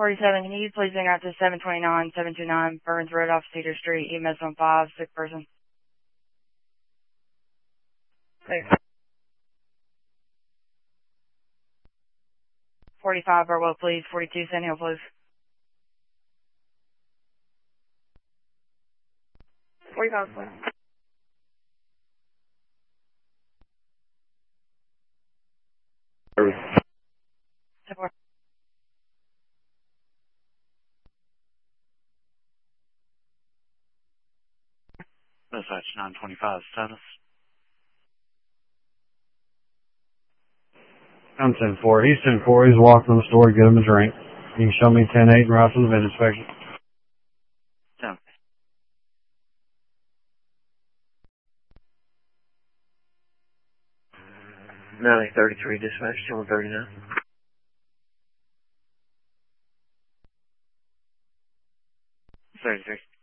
1047, can you please bring out to 729 Burns Road off Cedar Street, EMS on 5, sick person. Thanks. 45 Burwell, please. 42 Sand Hill, please. 45, please. Support. Dispatch 925 status. I'm 10-4. He's 10-4. He's walking in the store to get him a drink. You can show me 10-8 and route to the VIN inspection. 10. Nine 33 dispatch, 239. 33.